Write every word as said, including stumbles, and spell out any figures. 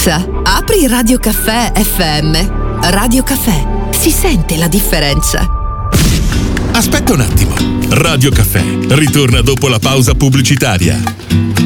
differenza. Apri Radio Caffè F M. Radio Caffè. Si sente la differenza. Aspetta un attimo. Radio Caffè ritorna dopo la pausa pubblicitaria.